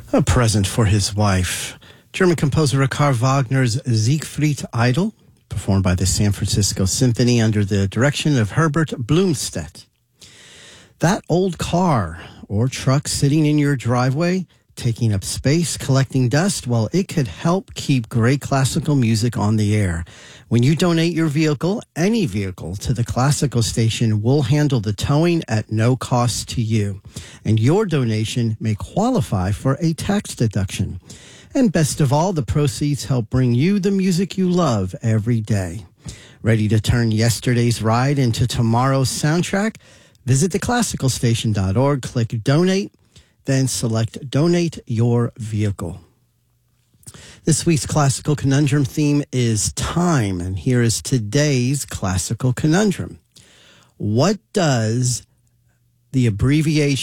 A present for his wife. German composer Richard Wagner's Siegfried Idol, performed by the San Francisco Symphony under the direction of Herbert Blomstedt. That old car or truck sitting in your driveway, taking up space, collecting dust, well, it could help keep great classical music on the air. When you donate your vehicle, any vehicle, to the classical station, we'll handle the towing at no cost to you. And your donation may qualify for a tax deduction. And best of all, the proceeds help bring you the music you love every day. Ready to turn yesterday's ride into tomorrow's soundtrack? Visit theclassicalstation.org, click Donate, then select Donate Your Vehicle. This week's Classical Conundrum theme is time, and here is today's Classical Conundrum. What does the abbreviation